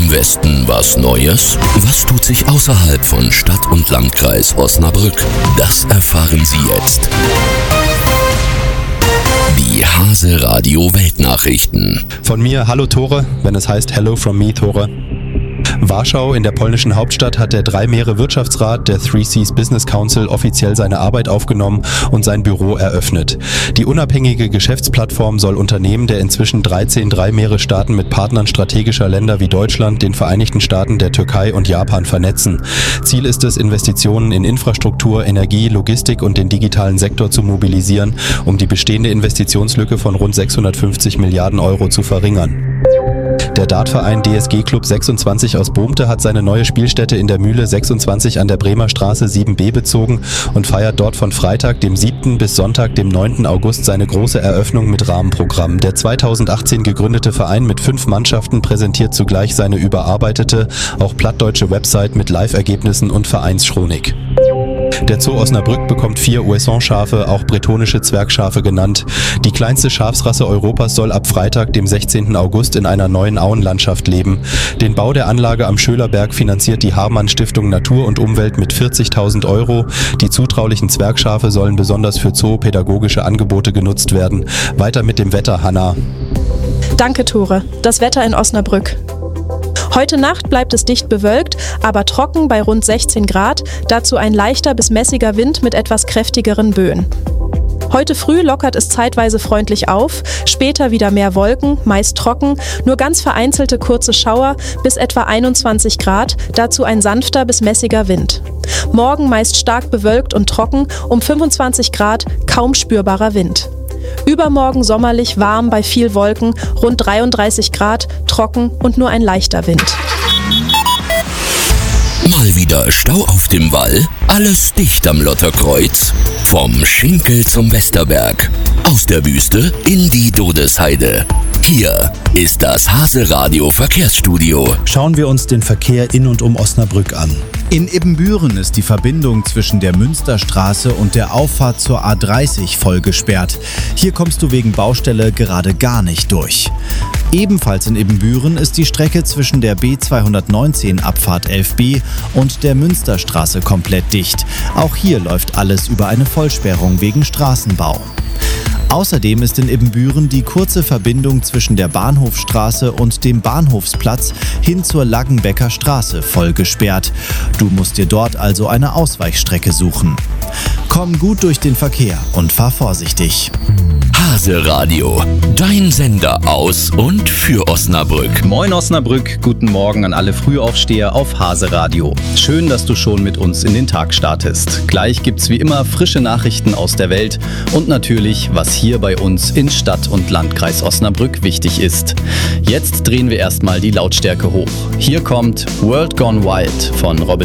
im Westen was Neues? Was tut sich außerhalb von Stadt und Landkreis Osnabrück? Das erfahren Sie jetzt. Die Hase Radio Weltnachrichten. Von mir hallo Tore, wenn es heißt Hello from me Tore. Warschau in der polnischen Hauptstadt hat der Drei-Meere-Wirtschaftsrat der Three Seas Business Council offiziell seine Arbeit aufgenommen und sein Büro eröffnet. Die unabhängige Geschäftsplattform soll Unternehmen der inzwischen 13 Drei-Meere-Staaten mit Partnern strategischer Länder wie Deutschland, den Vereinigten Staaten, der Türkei und Japan vernetzen. Ziel ist es, Investitionen in Infrastruktur, Energie, Logistik und den digitalen Sektor zu mobilisieren, um die bestehende Investitionslücke von rund 650 Milliarden Euro zu verringern. Der Dartverein DSG Club 26 aus Bohmte hat seine neue Spielstätte in der Mühle 26 an der Bremer Straße 7b bezogen und feiert dort von Freitag, dem 7. bis Sonntag, dem 9. August seine große Eröffnung mit Rahmenprogramm. Der 2018 gegründete Verein mit 5 Mannschaften präsentiert zugleich seine überarbeitete, auch plattdeutsche Website mit Live-Ergebnissen und Vereinschronik. Der Zoo Osnabrück bekommt 4 Ouessant-Schafe, auch bretonische Zwergschafe genannt. Die kleinste Schafsrasse Europas soll ab Freitag, dem 16. August, in einer neuen Auenlandschaft leben. Den Bau der Anlage am Schölerberg finanziert die Hamann Stiftung Natur und Umwelt mit 40.000 Euro. Die zutraulichen Zwergschafe sollen besonders für zoopädagogische Angebote genutzt werden. Weiter mit dem Wetter, Hanna. Danke, Tore. Das Wetter in Osnabrück. Heute Nacht bleibt es dicht bewölkt, aber trocken bei rund 16 Grad, dazu ein leichter bis mäßiger Wind mit etwas kräftigeren Böen. Heute früh lockert es zeitweise freundlich auf, später wieder mehr Wolken, meist trocken, nur ganz vereinzelte kurze Schauer bis etwa 21 Grad, dazu ein sanfter bis mäßiger Wind. Morgen meist stark bewölkt und trocken, um 25 Grad, kaum spürbarer Wind. Übermorgen sommerlich warm bei viel Wolken, rund 33 Grad, trocken und nur ein leichter Wind. Mal wieder Stau auf dem Wall? Alles dicht am Lotterkreuz? Vom Schinkel zum Westerberg. Aus der Wüste in die Dodesheide. Hier ist das Hase Radio Verkehrsstudio. Schauen wir uns den Verkehr in und um Osnabrück an. In Ibbenbüren ist die Verbindung zwischen der Münsterstraße und der Auffahrt zur A30 voll gesperrt. Hier kommst du wegen Baustelle gerade gar nicht durch. Ebenfalls in Ibbenbüren ist die Strecke zwischen der B219 Abfahrt 11b und der Münsterstraße komplett dicht. Auch hier läuft alles über eine Vollsperrung wegen Straßenbau. Außerdem ist in Ibbenbüren die kurze Verbindung zwischen der Bahnhofstraße und dem Bahnhofsplatz hin zur Laggenbecker Straße voll gesperrt. Du musst dir dort also eine Ausweichstrecke suchen. Komm gut durch den Verkehr und fahr vorsichtig. Hase Radio, dein Sender aus und für Osnabrück. Moin Osnabrück, guten Morgen an alle Frühaufsteher auf Hase Radio. Schön, dass du schon mit uns in den Tag startest. Gleich gibt's wie immer frische Nachrichten aus der Welt und natürlich, was hier bei uns in Stadt und Landkreis Osnabrück wichtig ist. Jetzt drehen wir erstmal die Lautstärke hoch. Hier kommt World Gone Wild von Robin